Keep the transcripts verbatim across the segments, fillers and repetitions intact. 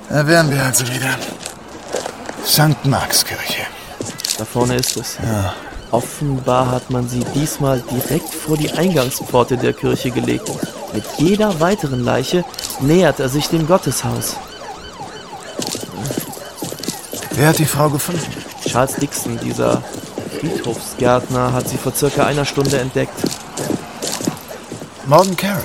Da wären wir also wieder. Sankt Markskirche. Da vorne ist es. Ja. Offenbar hat man sie diesmal direkt vor die Eingangspforte der Kirche gelegt. Mit jeder weiteren Leiche nähert er sich dem Gotteshaus. Wer hat die Frau gefunden? Charles Dixon, dieser Friedhofsgärtner, hat sie vor circa einer Stunde entdeckt. Morgan Carroll.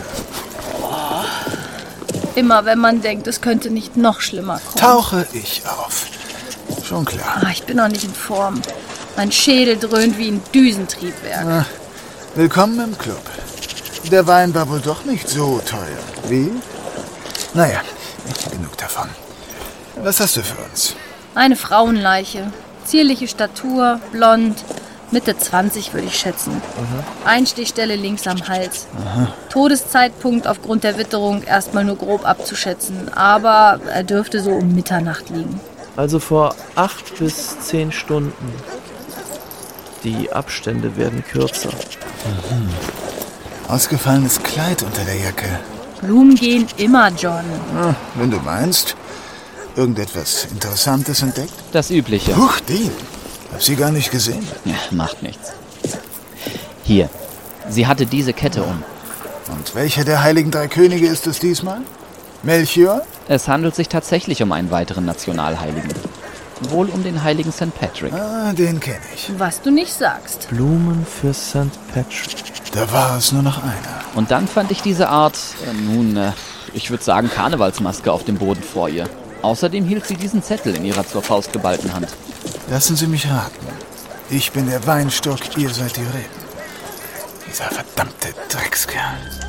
Immer wenn man denkt, es könnte nicht noch schlimmer kommen. Tauche ich auf. Schon klar. Ah, ich bin noch nicht in Form. Mein Schädel dröhnt wie ein Düsentriebwerk. Na, willkommen im Club. Der Wein war wohl doch nicht so teuer. Wie? Naja, genug davon. Was hast du für uns? Eine Frauenleiche. Zierliche Statur, blond. Mitte zwanzig würde ich schätzen. Mhm. Einstichstelle links am Hals. Aha. Todeszeitpunkt aufgrund der Witterung erstmal nur grob abzuschätzen. Aber er dürfte so um Mitternacht liegen. Also vor acht bis zehn Stunden. Die Abstände werden kürzer. Mhm. Ausgefallenes Kleid unter der Jacke. Blumen gehen immer, John. Na, wenn du meinst. Irgendetwas Interessantes entdeckt? Das Übliche. Huch, Dean. Hab sie gar nicht gesehen. Ja, macht nichts. Hier, sie hatte diese Kette um. Und welcher der heiligen drei Könige ist es diesmal? Melchior? Es handelt sich tatsächlich um einen weiteren Nationalheiligen. Wohl um den heiligen Sankt Patrick. Ah, den kenne ich. Was du nicht sagst. Blumen für Sankt Patrick. Da war es nur noch einer. Und dann fand ich diese Art, äh, nun, äh, ich würde sagen Karnevalsmaske auf dem Boden vor ihr. Außerdem hielt sie diesen Zettel in ihrer zur Faust geballten Hand. Lassen Sie mich raten. Ich bin der Weinstock, ihr seid die Reben. Dieser verdammte Dreckskerl.